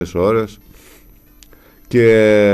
ώρες και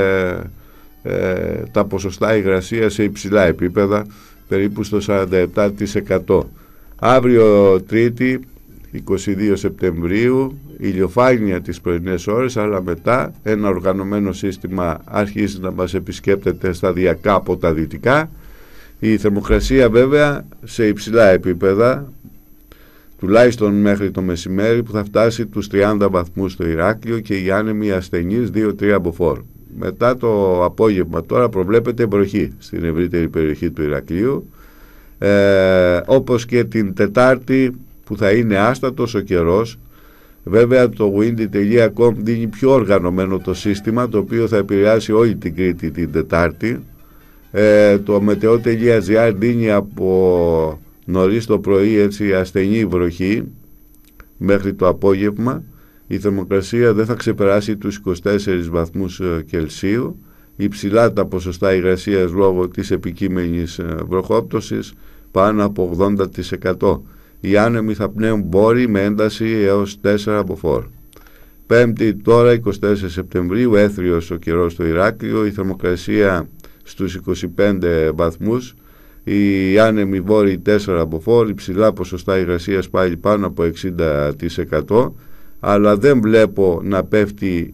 τα ποσοστά υγρασίας σε υψηλά επίπεδα, περίπου στο 47%. Αύριο Τρίτη 22 Σεπτεμβρίου ηλιοφάνεια τις πρωινές ώρες, αλλά μετά ένα οργανωμένο σύστημα αρχίζει να μας επισκέπτεται σταδιακά από τα δυτικά. Η θερμοκρασία βέβαια σε υψηλά επίπεδα, τουλάχιστον μέχρι το μεσημέρι, που θα φτάσει τους 30 βαθμούς στο Ηράκλειο και οι άνεμοι ασθενείς 2-3 μποφόρ. Μετά το απόγευμα τώρα προβλέπεται βροχή στην ευρύτερη περιοχή του Ηρακλείου, όπως και την Τετάρτη που θα είναι άστατος ο καιρός. Βέβαια το windy.com δίνει πιο οργανωμένο το σύστημα, το οποίο θα επηρεάσει όλη την Κρήτη την Τετάρτη. Το meteo.gr δίνει από νωρίς το πρωί έτσι ασθενή βροχή μέχρι το απόγευμα. Η θερμοκρασία δεν θα ξεπεράσει τους 24 βαθμούς Κελσίου. Υψηλά τα ποσοστά υγρασίας λόγω της επικείμενης βροχόπτωσης, πάνω από 80%. Οι άνεμοι θα πνέουν μπόρι με ένταση έως 4 μποφόρ. Πέμπτη τώρα 24 Σεπτεμβρίου, έθριος ο καιρός στο Ηράκλειο, η θερμοκρασία στους 25 βαθμούς, οι άνεμοι βόρειοι 4 μποφόρ, υψηλά ποσοστά υγρασίας πάλι πάνω από 60%, αλλά δεν βλέπω να πέφτει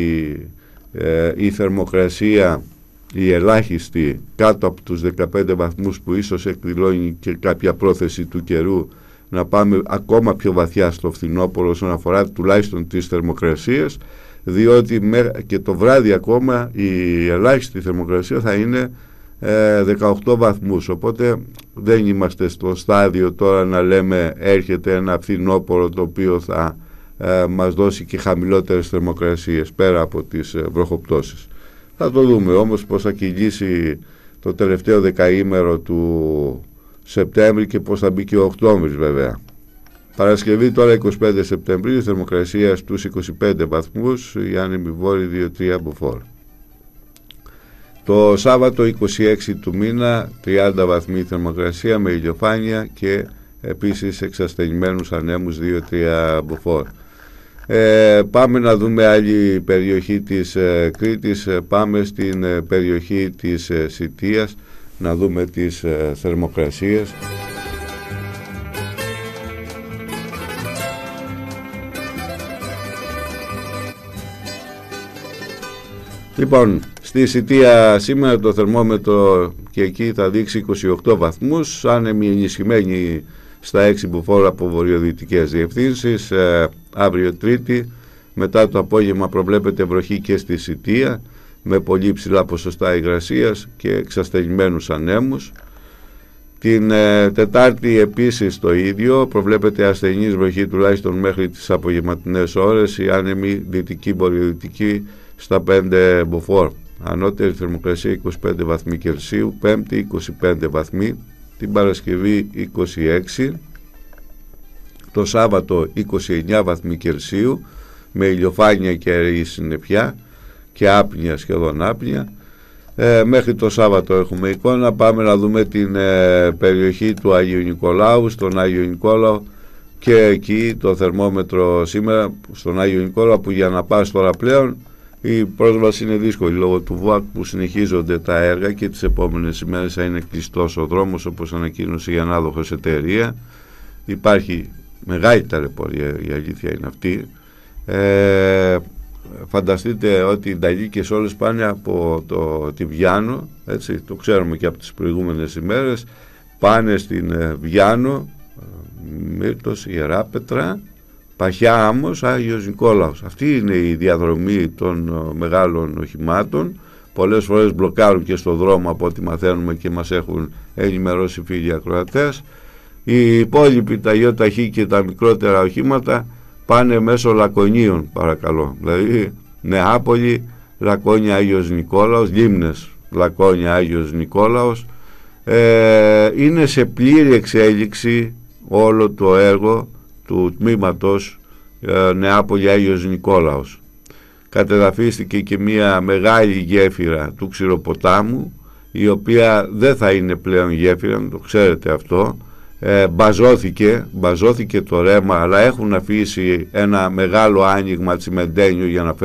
η θερμοκρασία, η ελάχιστη, κάτω από τους 15 βαθμούς, που ίσως εκδηλώνει και κάποια πρόθεση του καιρού να πάμε ακόμα πιο βαθιά στο φθινόπωρο όσον αφορά τουλάχιστον τις θερμοκρασίες, διότι και το βράδυ ακόμα η ελάχιστη θερμοκρασία θα είναι 18 βαθμούς, οπότε δεν είμαστε στο στάδιο τώρα να λέμε έρχεται ένα φθινόπωρο το οποίο θα μας δώσει και χαμηλότερες θερμοκρασίες πέρα από τις βροχοπτώσεις. Θα το δούμε όμως πώς θα κυλήσει το τελευταίο δεκαήμερο του Σεπτέμβρη και πώς θα μπει και ο Οκτώβρης βέβαια. Παρασκευή τώρα 25 Σεπτεμβρίου, θερμοκρασία στους 25 βαθμούς, οι άνεμοι βόρειοι 2-3 μποφόρ. Το Σάββατο 26 του μήνα 30 βαθμοί θερμοκρασία με ηλιοφάνεια και επίσης εξασθενημένους ανέμους 2-3 μποφόρ. Πάμε να δούμε άλλη περιοχή της Κρήτης. Πάμε στην περιοχή της Σιτίας να δούμε τις θερμοκρασίες. Λοιπόν, στη Σιτία σήμερα το θερμόμετρο και εκεί θα δείξει 28 βαθμούς, άνεμοι ενισχυμένοι στα 6 μποφόρ από βορειοδυτικές διευθύνσεις. Αύριο Τρίτη μετά το απόγευμα προβλέπεται βροχή και στη Σιτία με πολύ ψηλά ποσοστά υγρασίας και εξασθενημένους ανέμους. Την Τετάρτη επίσης το ίδιο, προβλέπεται ασθενής βροχή τουλάχιστον μέχρι τις απογευματινές ώρες, οι άνεμοι δυτική βορειοδυτική στα 5 μποφόρ. Ανώτερη θερμοκρασία 25 βαθμοί Κελσίου, Πέμπτη 25 βαθμοί, την Παρασκευή 26, το Σάββατο 29 βαθμοί Κελσίου με ηλιοφάνεια και αερή συννεφιά και άπνοια, σχεδόν άπνοια. Μέχρι το Σάββατο έχουμε εικόνα. Πάμε να δούμε την περιοχή του Αγίου Νικολάου, στον Άγιο Νικόλαο, και εκεί το θερμόμετρο σήμερα στον Άγιο Νικόλαο, που για να πας τώρα πλέον η πρόσβαση είναι δύσκολη λόγω του ΒΟΑΚ που συνεχίζονται τα έργα και τις επόμενες ημέρες θα είναι κλειστός ο δρόμος, όπως ανακοίνωσε η ανάδοχος εταιρεία. Υπάρχει μεγάλη ταλαιπωρία, η αλήθεια είναι αυτή. Φανταστείτε ότι οι Νταλίκες όλες πάνε από τη Βιάνο, έτσι, το ξέρουμε και από τις προηγούμενες ημέρες, πάνε στην Βιάνο, Μύρτος, Ιεράπετρα, Παχιά Άμμος, Άγιος Νικόλαος. Αυτή είναι η διαδρομή των μεγάλων οχημάτων. Πολλές φορές μπλοκάρουν και στο δρόμο από ό,τι μαθαίνουμε και μας έχουν ενημερώσει φίλοι ακροατές. Οι υπόλοιποι, τα ΙΧ και τα μικρότερα οχήματα πάνε μέσω Λακωνίων, παρακαλώ. Δηλαδή Νεάπολη, Λακώνια, Άγιος Νικόλαος, Λίμνες, Λακώνια, Άγιος Νικόλαος. Είναι σε πλήρη εξέλιξη όλο το έργο του τμήματος Νεάπολη Άγιος Νικόλαος. Κατεδαφίστηκε και μια μεγάλη γέφυρα του Ξηροποτάμου, η οποία δεν θα είναι πλέον γέφυρα, το ξέρετε αυτό, μπαζώθηκε το ρέμα, αλλά έχουν αφήσει ένα μεγάλο άνοιγμα τσιμεντένιο για να